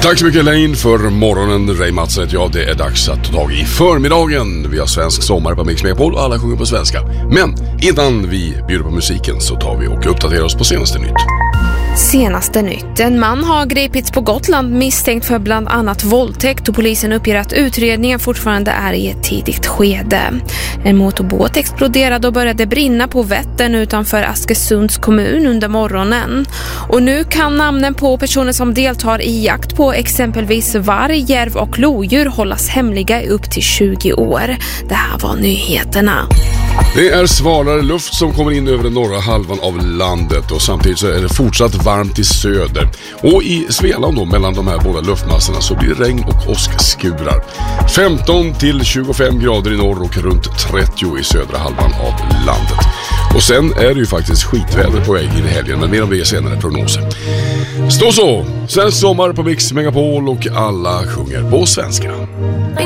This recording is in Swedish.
Tack så mycket Elaine för morgonen. Ray Mattsson heter jag. Det är dags att ta tag i förmiddagen. Vi har svensk sommar på Mix Megapol och alla sjunger på svenska. Men innan vi bjuder på musiken så tar vi och uppdaterar oss på senaste nytt. Senaste nytt. En man har gripits på Gotland misstänkt för bland annat våldtäkt och polisen uppger att utredningen fortfarande är i ett tidigt skede. En motorbåt exploderade och började brinna på Vättern utanför Askersunds kommun under morgonen. Och nu kan namnen på personer som deltar i jakt på exempelvis varg, järv och lodjur hållas hemliga i upp till 20 år. Det här var nyheterna. Det är svalare luft som kommer in över den norra halvan av landet och samtidigt så är det fortsatt varmt i söder. Och i Svealand då, mellan de här båda luftmassorna så blir det regn och åskskurar. 15 till 25 grader i norr och runt 30 i södra halvan av landet. Och sen är det ju faktiskt skitväder på väg in i helgen, men mer om det senare prognoser. Stå så! Svensk sommar på Mix Megapol och alla sjunger på svenska.